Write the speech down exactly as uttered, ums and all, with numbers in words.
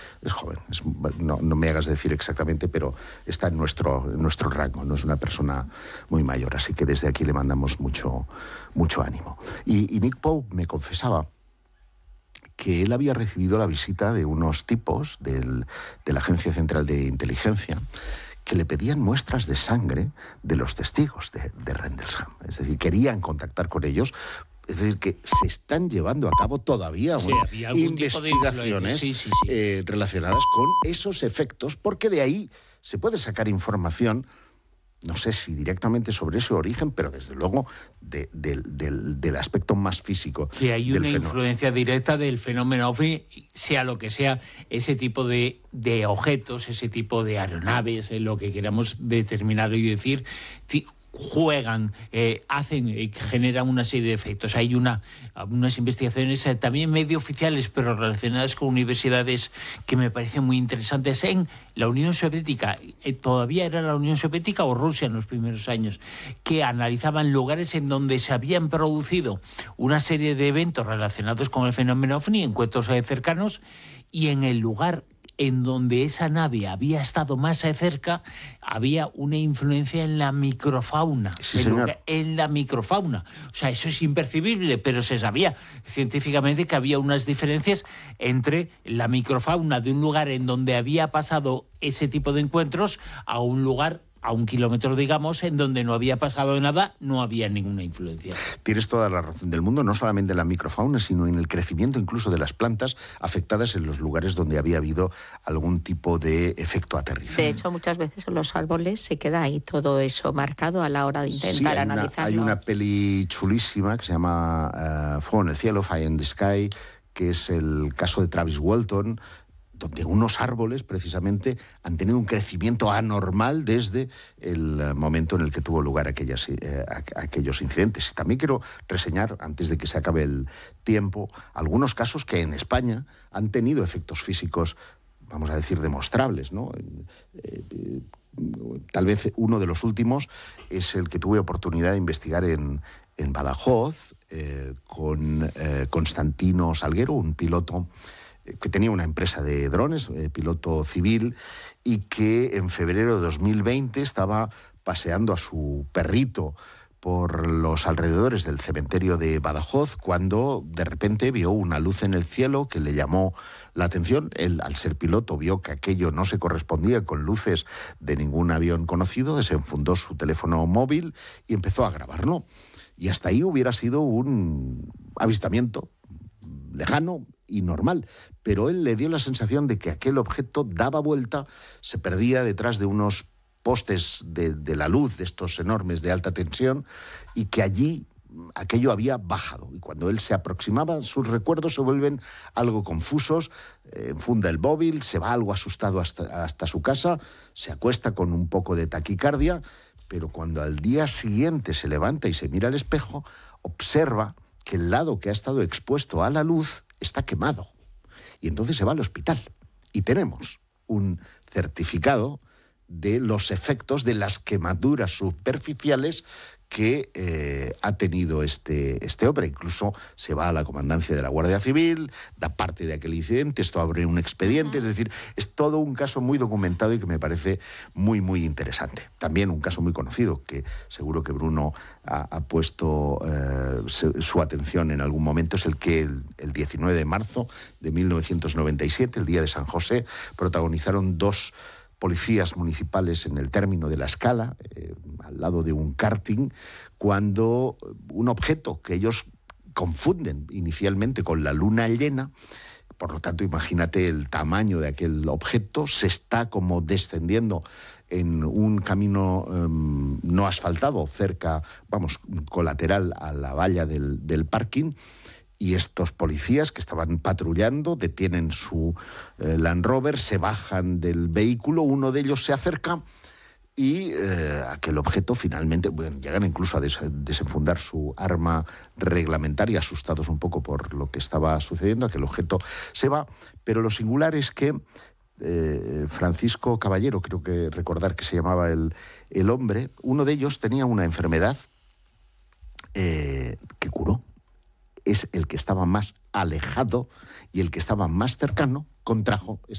es joven, es, no, no me hagas decir exactamente, pero está en nuestro, en nuestro rango, no es una persona muy mayor, así que desde aquí le mandamos mucho, mucho ánimo. Y, y Nick Pope me confesaba que él había recibido la visita de unos tipos del, de la Agencia Central de Inteligencia que le pedían muestras de sangre de los testigos de, de Rendlesham. Es decir, querían contactar con ellos. Es decir, que se están llevando a cabo todavía sí, bueno, investigaciones sí, sí, sí. Eh, relacionadas con esos efectos, porque de ahí se puede sacar información, no sé si directamente sobre ese origen, pero desde luego de, de, de, del aspecto más físico. Que hay una fenómeno. influencia directa del fenómeno ovni, sea lo que sea, ese tipo de, de objetos, ese tipo de aeronaves, eh, lo que queramos determinar y decir, juegan, eh, hacen, eh, generan una serie de efectos. Hay una, unas investigaciones eh, también medio oficiales, pero relacionadas con universidades que me parecen muy interesantes en la Unión Soviética. Eh, todavía era la Unión Soviética o Rusia en los primeros años, que analizaban lugares en donde se habían producido una serie de eventos relacionados con el fenómeno ovni, encuentros eh, cercanos, y en el lugar en donde esa nave había estado más cerca, había una influencia en la microfauna. Sí, señor. En la microfauna. O sea, eso es impercibible, pero se sabía científicamente que había unas diferencias entre la microfauna de un lugar en donde había pasado ese tipo de encuentros a un lugar a un kilómetro, digamos, en donde no había pasado nada, no había ninguna influencia. Tienes toda la razón del mundo, no solamente en la microfauna, sino en el crecimiento incluso de las plantas afectadas en los lugares donde había habido algún tipo de efecto aterrizaje. De hecho, muchas veces en los árboles se queda ahí todo eso marcado a la hora de intentar sí, hay analizarlo. Una, hay una peli chulísima que se llama uh, Fuego en el cielo, Fire in the Sky, que es el caso de Travis Walton, donde unos árboles, precisamente, han tenido un crecimiento anormal desde el momento en el que tuvo lugar aquellas, eh, aquellos incidentes. También quiero reseñar, antes de que se acabe el tiempo, algunos casos que en España han tenido efectos físicos, vamos a decir, demostrables, ¿no? Eh, eh, tal vez uno de los últimos es el que tuve oportunidad de investigar en, en Badajoz, eh, con eh, Constantino Salguero, un piloto que tenía una empresa de drones, eh, piloto civil, y que en febrero de dos mil veinte estaba paseando a su perrito por los alrededores del cementerio de Badajoz, cuando de repente vio una luz en el cielo que le llamó la atención. Él, al ser piloto, vio que aquello no se correspondía con luces de ningún avión conocido, desenfundó su teléfono móvil y empezó a grabarlo. Y hasta ahí hubiera sido un avistamiento lejano y normal, pero él le dio la sensación de que aquel objeto daba vuelta, se perdía detrás de unos postes de, de la luz, de estos enormes de alta tensión, y que allí aquello había bajado. Y cuando él se aproximaba, sus recuerdos se vuelven algo confusos, eh, enfunda el móvil, se va algo asustado hasta, hasta su casa, se acuesta con un poco de taquicardia, pero cuando al día siguiente se levanta y se mira al espejo, observa que el lado que ha estado expuesto a la luz está quemado. Y entonces se va al hospital. Y tenemos un certificado de los efectos de las quemaduras superficiales que eh, ha tenido este, este hombre. Incluso se va a la comandancia de la Guardia Civil, da parte de aquel incidente, esto abre un expediente, es decir, es todo un caso muy documentado y que me parece muy, muy interesante. También un caso muy conocido, que seguro que Bruno ha, ha puesto eh, su, su atención en algún momento, es el que el, el diecinueve de marzo de mil novecientos noventa y siete, el día de San José, protagonizaron dos policías municipales en el término de la Escala, eh, al lado de un karting, cuando un objeto que ellos confunden inicialmente con la luna llena, por lo tanto, imagínate el tamaño de aquel objeto, se está como descendiendo en un camino um, no asfaltado, cerca, vamos, colateral a la valla del, del parking. Y estos policías que estaban patrullando detienen su eh, Land Rover, se bajan del vehículo, uno de ellos se acerca y eh, aquel objeto finalmente, bueno, llegan incluso a des desenfundar su arma reglamentaria, asustados un poco por lo que estaba sucediendo, aquel objeto se va, pero lo singular es que eh, Francisco Caballero, creo que recordar que se llamaba el, el hombre, uno de ellos tenía una enfermedad eh, que curó. Es el que estaba más alejado y el que estaba más cercano contrajo esa